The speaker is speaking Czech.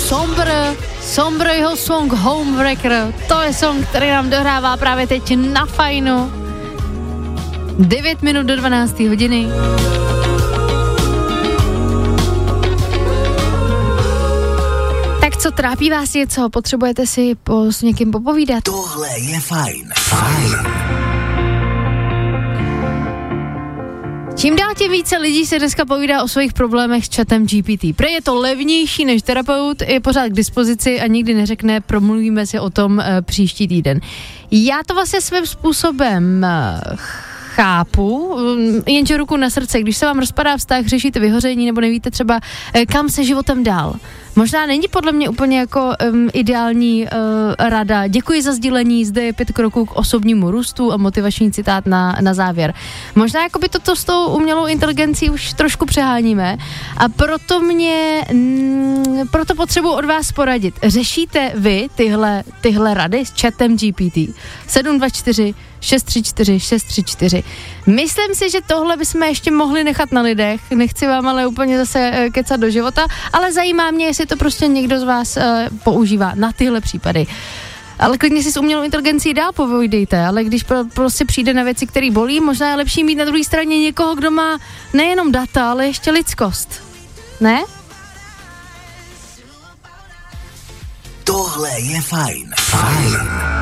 Sombroho song Homewrecker. To je song, který nám dohrává právě teď na Fajnu. 9 minut do 12 hodiny. Tak co, trápí vás něco? Potřebujete si s někým popovídat? Tohle je Fajn. Fajn. Čím dál tím více lidí se dneska povídá o svých problémech s chatem GPT. Prej je to levnější než terapeut, je pořád k dispozici a nikdy neřekne, promluvíme si o tom příští týden. Já to vlastně svým způsobem chápu, jenže ruku na srdce, když se vám rozpadá vztah, řešíte vyhoření nebo nevíte třeba kam se životem dál. Možná není podle mě úplně jako ideální rada. Děkuji za sdílení, zde je 5 kroků k osobnímu růstu a motivační citát na závěr. Možná jako by toto s tou umělou inteligencí už trošku přeháníme a proto potřebuji od vás poradit. Řešíte vy tyhle rady s chatem GPT? 724 634 634. Myslím si, že tohle bychom ještě mohli nechat na lidech. Nechci vám ale úplně zase kecat do života, ale zajímá mě, jestli to prostě někdo z vás používá na tyhle případy. Ale klidně si s umělou inteligencí dál povídejte, ale když prostě přijde na věci, které bolí, možná je lepší mít na druhé straně někoho, kdo má nejenom data, ale ještě lidskost. Ne? Tohle je Fajn. Fajn.